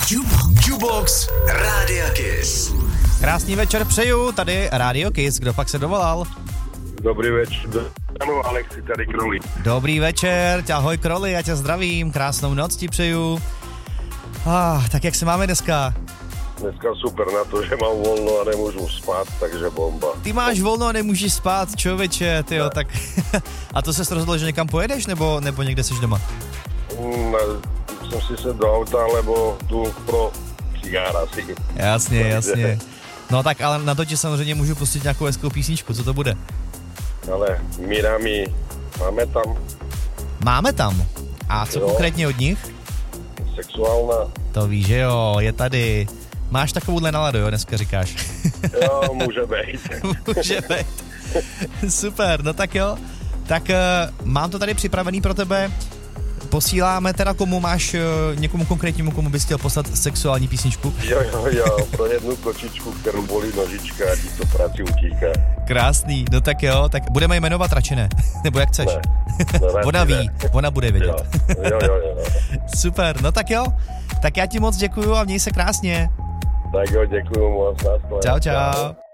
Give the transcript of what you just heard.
Jukebox Rádia Kiss. Krásný večer přeju, tady Rádio Kiss, kdo pak se dovolal? Dobrý večer, ano, Alexi, tady Kroli. Dobrý večer, ahoj Kroli, já tě zdravím, krásnou noc ti přeju. Tak jak se máme dneska? Dneska super na to, že mám volno a nemůžu spát, takže bomba. Ty máš volno a nemůžeš spát, člověče, tyjo, tak... A to ses rozhodl, že někam pojedeš, nebo někde jsi doma? Jsem si sedl do auta, lebo jdu pro cigára si. Jasně. No tak ale na to ti samozřejmě můžu pustit nějakou hezkou písničku, co to bude? Ale Mirami, máme tam. Máme tam. A co konkrétně od nich? Sexuálna. To víš, že jo, je tady. Máš takovouhle náladu, jo, dneska říkáš. Jo, může být. Může být. Super, no tak jo. Tak mám to tady připravený pro tebe. Posíláme teda komu máš, někomu konkrétnímu, komu bys chtěl poslat sexuální písničku? Jo, pro jednu kočičku, kterou bolí nožička a ti to práci utíká. Krásný, no tak jo, tak budeme jmenovat radši ne, nebo jak chceš? Ne, ona ví, ona bude vědět. Jo. Super, no tak jo, tak já ti moc děkuju a měj se krásně. Tak jo, děkuju moc. Čau.